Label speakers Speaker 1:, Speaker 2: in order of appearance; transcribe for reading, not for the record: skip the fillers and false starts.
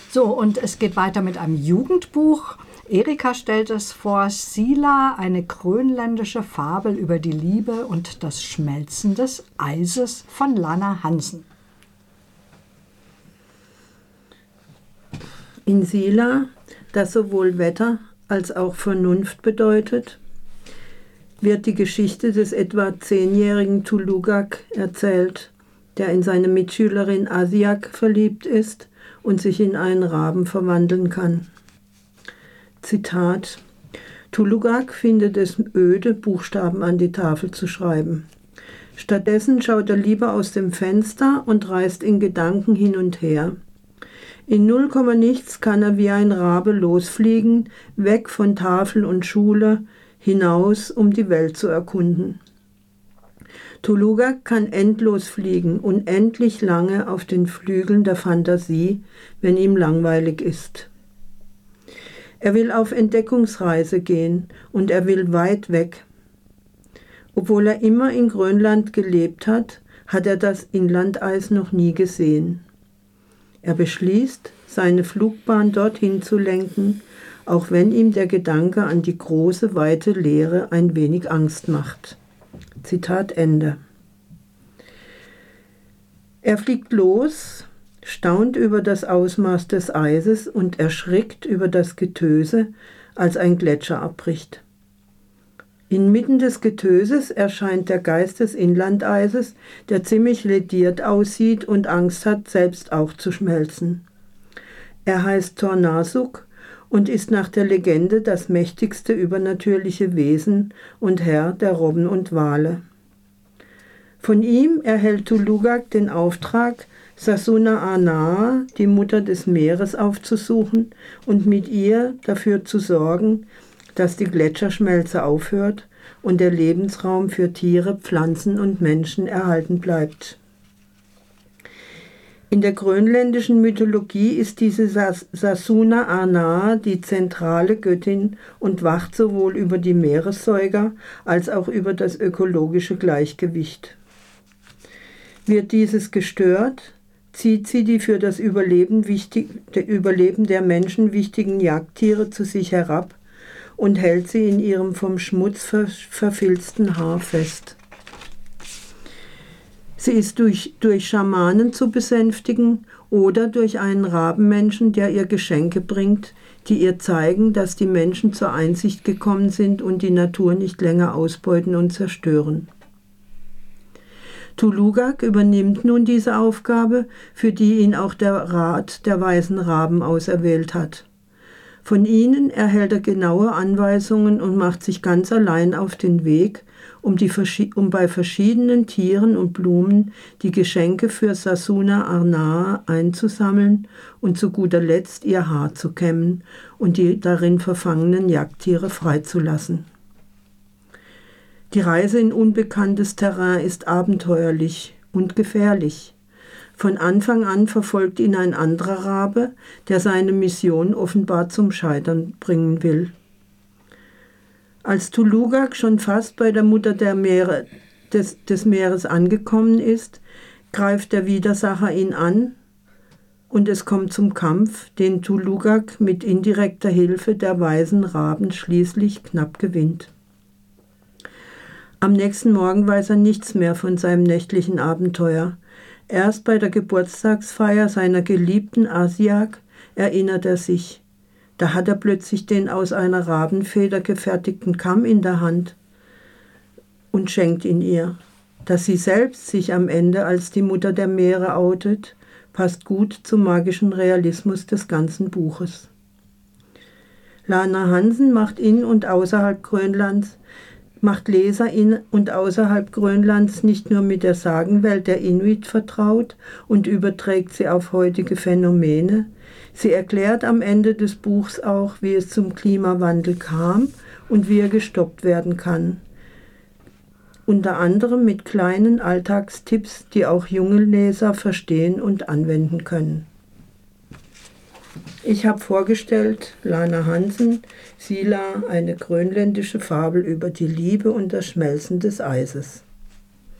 Speaker 1: So, und es geht weiter mit einem Jugendbuch. Erika stellt es vor, Sila, eine grönländische Fabel über die Liebe und das Schmelzen des Eises von Lana Hansen.
Speaker 2: In Sila, das sowohl Wetter als auch Vernunft bedeutet, wird die Geschichte des etwa 10-jährigen Tulugak erzählt, der in seine Mitschülerin Asiak verliebt ist und sich in einen Raben verwandeln kann. Zitat: Tulugak findet es öde, Buchstaben an die Tafel zu schreiben. Stattdessen schaut er lieber aus dem Fenster und reist in Gedanken hin und her. In nichts kann er wie ein Rabe losfliegen, weg von Tafel und Schule, hinaus, um die Welt zu erkunden. Tulugak kann endlos fliegen, unendlich lange auf den Flügeln der Fantasie, wenn ihm langweilig ist. Er will auf Entdeckungsreise gehen und er will weit weg. Obwohl er immer in Grönland gelebt hat, hat er das Inlandeis noch nie gesehen. Er beschließt, seine Flugbahn dorthin zu lenken, auch wenn ihm der Gedanke an die große, weite Leere ein wenig Angst macht. Zitat Ende. Er fliegt los, staunt über das Ausmaß des Eises und erschrickt über das Getöse, als ein Gletscher abbricht. Inmitten des Getöses erscheint der Geist des Inlandeises, der ziemlich lediert aussieht und Angst hat, selbst auch zu schmelzen. Er heißt Tornasuk und ist nach der Legende das mächtigste übernatürliche Wesen und Herr der Robben und Wale. Von ihm erhält Tulugak den Auftrag, Sasuna Anaa, die Mutter des Meeres, aufzusuchen und mit ihr dafür zu sorgen, dass die Gletscherschmelze aufhört und der Lebensraum für Tiere, Pflanzen und Menschen erhalten bleibt. In der grönländischen Mythologie ist diese Sasuna Anaa die zentrale Göttin und wacht sowohl über die Meeressäuger als auch über das ökologische Gleichgewicht. Wird dieses gestört, zieht sie die für das Überleben der Menschen wichtigen Jagdtiere zu sich herab und hält sie in ihrem vom Schmutz verfilzten Haar fest. Sie ist durch Schamanen zu besänftigen oder durch einen Rabenmenschen, der ihr Geschenke bringt, die ihr zeigen, dass die Menschen zur Einsicht gekommen sind und die Natur nicht länger ausbeuten und zerstören. Tulugak übernimmt nun diese Aufgabe, für die ihn auch der Rat der weisen Raben auserwählt hat. Von ihnen erhält er genaue Anweisungen und macht sich ganz allein auf den Weg, um bei verschiedenen Tieren und Blumen die Geschenke für Sasuna Anaa einzusammeln und zu guter Letzt ihr Haar zu kämmen und die darin verfangenen Jagdtiere freizulassen. Die Reise in unbekanntes Terrain ist abenteuerlich und gefährlich. Von Anfang an verfolgt ihn ein anderer Rabe, der seine Mission offenbar zum Scheitern bringen will. Als Tulugak schon fast bei der Mutter des Meeres angekommen ist, greift der Widersacher ihn an und es kommt zum Kampf, den Tulugak mit indirekter Hilfe der weisen Raben schließlich knapp gewinnt. Am nächsten Morgen weiß er nichts mehr von seinem nächtlichen Abenteuer. Erst bei der Geburtstagsfeier seiner geliebten Asiak erinnert er sich. Da hat er plötzlich den aus einer Rabenfeder gefertigten Kamm in der Hand und schenkt ihn ihr. Dass sie selbst sich am Ende als die Mutter der Meere outet, passt gut zum magischen Realismus des ganzen Buches. Lana Hansen macht Leser in und außerhalb Grönlands nicht nur mit der Sagenwelt der Inuit vertraut und überträgt sie auf heutige Phänomene, sie erklärt am Ende des Buchs auch, wie es zum Klimawandel kam und wie er gestoppt werden kann. Unter anderem mit kleinen Alltagstipps, die auch junge Leser verstehen und anwenden können. Ich habe vorgestellt Lana Hansen, Sila, eine grönländische Fabel über die Liebe und das Schmelzen des Eises.